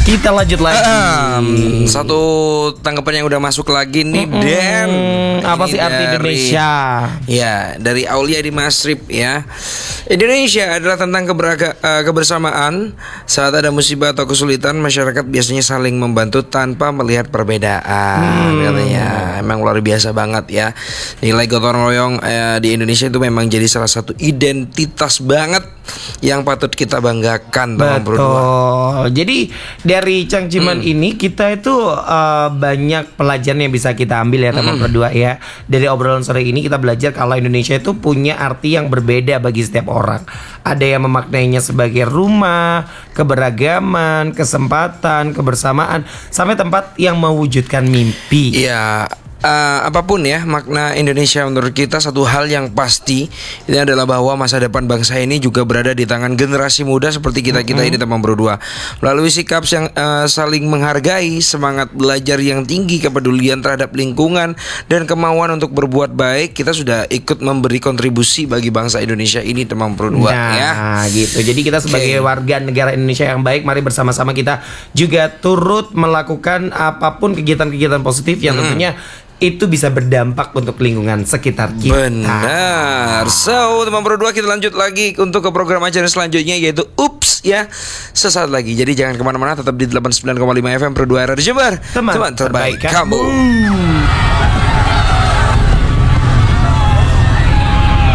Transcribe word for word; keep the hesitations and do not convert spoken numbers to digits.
Kita lanjut lagi. Um, satu tanggapan yang udah masuk lagi nih, Mm-mm. Dan. Apa Ini sih arti dari- Indonesia? Ya, dari Aulia di Masrib ya. Indonesia adalah tentang keberaga, eh, kebersamaan. Saat ada musibah atau kesulitan, masyarakat biasanya saling membantu tanpa melihat perbedaan. Katanya, emang luar biasa banget ya. Nilai gotong royong eh, di Indonesia itu memang jadi salah satu identitas banget yang patut kita banggakan, teman berdua. Betul. Jadi dari cangciman Hmm. ini kita itu uh, banyak pelajaran yang bisa kita ambil ya teman Hmm. berdua ya. Dari obrolan sore ini kita belajar kalau Indonesia itu punya arti yang berbeda bagi setiap orang. Ada yang memaknainya sebagai rumah, keberagaman, kesempatan, kebersamaan, sampai tempat yang mewujudkan mimpi. Iya, eh, apapun ya makna Indonesia menurut kita, satu hal yang pasti ini adalah bahwa masa depan bangsa ini juga berada di tangan generasi muda seperti kita-kita ini, teman berdua. Melalui sikap yang eh, saling menghargai, semangat belajar yang tinggi, kepedulian terhadap lingkungan, dan kemauan untuk berbuat baik, kita sudah ikut memberi kontribusi bagi bangsa Indonesia ini, teman berdua Nah, ya. gitu. Jadi kita sebagai Oke. warga negara Indonesia yang baik, mari bersama-sama kita juga turut melakukan apapun kegiatan-kegiatan positif yang tentunya itu bisa berdampak untuk lingkungan sekitar kita. Benar. So, teman berdua, kita lanjut lagi untuk ke program acara selanjutnya, yaitu Ups ya, sesaat lagi. Jadi jangan kemana-mana, tetap di delapan puluh sembilan koma lima F M Berdua R R Jember, Teman, teman terbaik terbaik kamu. kamu.